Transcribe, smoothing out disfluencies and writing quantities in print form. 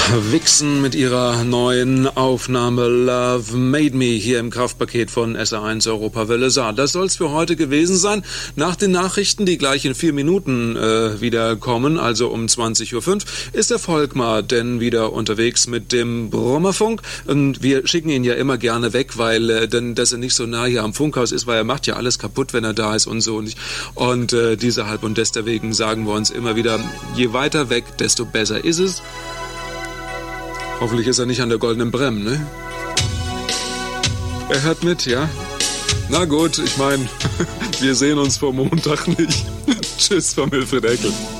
Vixen mit ihrer neuen Aufnahme Love Made Me hier im Kraftpaket von SR1 Europawelle Saar. Das soll's für heute gewesen sein. Nach den Nachrichten, die gleich in 4 Minuten wieder kommen, also um 20:05 Uhr, ist der Volkmar denn wieder unterwegs mit dem Brummerfunk. Und wir schicken ihn ja immer gerne weg, weil dass er nicht so nah hier am Funkhaus ist, weil er macht ja alles kaputt, wenn er da ist und so. Und deshalb und deswegen sagen wir uns immer wieder, je weiter weg, desto besser ist es. Hoffentlich ist er nicht an der Goldenen Brem, ne? Er hört mit, ja? Na gut, ich meine, wir sehen uns vor Montag nicht. Tschüss von Wilfried Eckel.